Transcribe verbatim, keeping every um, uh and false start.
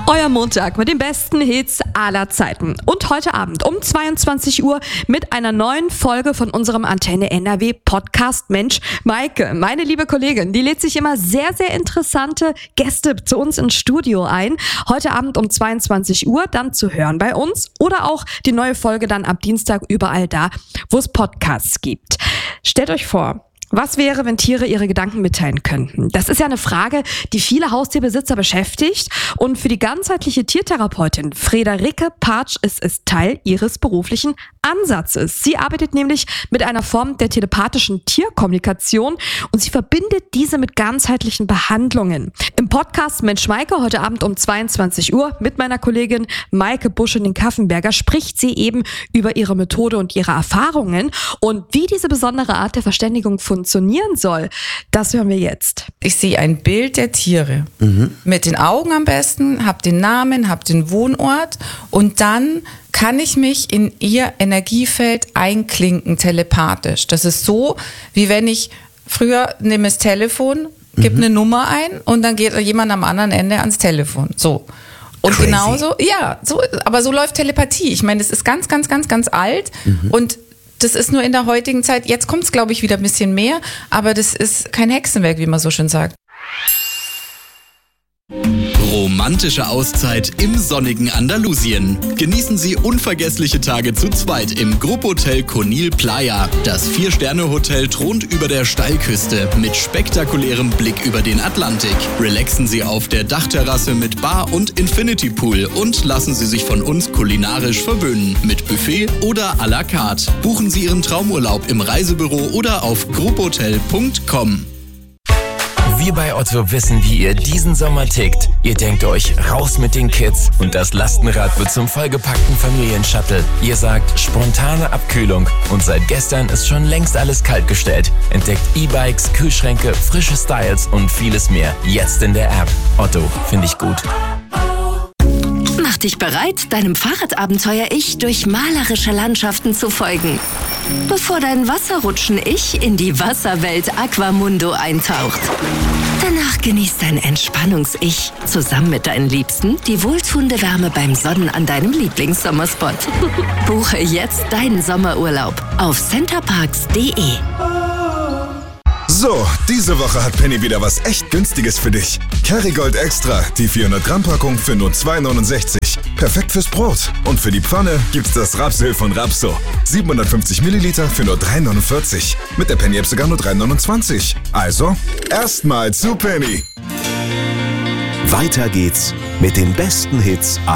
Euer Montag mit den besten Hits aller Zeiten. Und heute Abend um zweiundzwanzig Uhr mit einer neuen Folge von unserem Antenne N R W Podcast Mensch Maike. Meine liebe Kollegin, die lädt sich immer sehr, sehr interessante Gäste zu uns ins Studio ein. Heute Abend um zweiundzwanzig Uhr dann zu hören bei uns oder auch die neue Folge dann ab Dienstag überall da, wo es Podcasts gibt. Stellt euch vor, was wäre, wenn Tiere ihre Gedanken mitteilen könnten? Das ist ja eine Frage, die viele Haustierbesitzer beschäftigt. Und für die ganzheitliche Tiertherapeutin Friederike Partsch ist es Teil ihres beruflichen Ansatzes. Sie arbeitet nämlich mit einer Form der telepathischen Tierkommunikation und sie verbindet diese mit ganzheitlichen Behandlungen. Im Podcast Mensch Maike heute Abend um zweiundzwanzig Uhr mit meiner Kollegin Maike Busch-Kaffenberger spricht sie eben über ihre Methode und ihre Erfahrungen und wie diese besondere Art der Verständigung funktionieren soll. Das hören wir jetzt. Ich sehe ein Bild der Tiere. Mhm. Mit den Augen am besten, hab den Namen, hab den Wohnort und dann kann ich mich in ihr Energiefeld einklinken, telepathisch. Das ist so, wie wenn ich früher nehme das Telefon, gebe mhm. eine Nummer ein und dann geht jemand am anderen Ende ans Telefon. So. Und Crazy. genauso, ja, so, aber so läuft Telepathie. Ich meine, das ist ganz, ganz, ganz, ganz alt mhm. und das ist nur in der heutigen Zeit, jetzt kommt es, glaube ich, wieder ein bisschen mehr, aber das ist kein Hexenwerk, wie man so schön sagt. Romantische Auszeit im sonnigen Andalusien. Genießen Sie unvergessliche Tage zu zweit im Grupphotel Conil Playa. Das Vier-Sterne-Hotel thront über der Steilküste mit spektakulärem Blick über den Atlantik. Relaxen Sie auf der Dachterrasse mit Bar und Infinity Pool und lassen Sie sich von uns kulinarisch verwöhnen mit Buffet oder à la carte. Buchen Sie Ihren Traumurlaub im Reisebüro oder auf grupphotel punkt com. Wir bei Otto wissen, wie ihr diesen Sommer tickt. Ihr denkt euch, raus mit den Kids und das Lastenrad wird zum vollgepackten Familienshuttle. Ihr sagt, spontane Abkühlung und seit gestern ist schon längst alles kaltgestellt. Entdeckt E-Bikes, Kühlschränke, frische Styles und vieles mehr. Jetzt in der App. Otto, finde ich gut. Mach dich bereit, deinem Fahrradabenteuer-Ich durch malerische Landschaften zu folgen. Bevor dein Wasserrutschen-Ich in die Wasserwelt Aquamundo eintaucht. Danach genießt dein Entspannungs-Ich zusammen mit deinen Liebsten die wohltuende Wärme beim Sonnen an deinem Lieblingssommerspot. Buche jetzt deinen Sommerurlaub auf centerparks punkt de. So, diese Woche hat Penny wieder was echt Günstiges für dich. Kerrygold Extra, die vierhundert Gramm Packung für nur zwei neunundsechzig. Perfekt fürs Brot. Und für die Pfanne gibt's das Rapsöl von Rapso. siebenhundertfünfzig Milliliter für nur drei neunundvierzig. Mit der Penny-App sogar nur drei neunundzwanzig. Also, erstmal zu Penny. Weiter geht's mit den besten Hits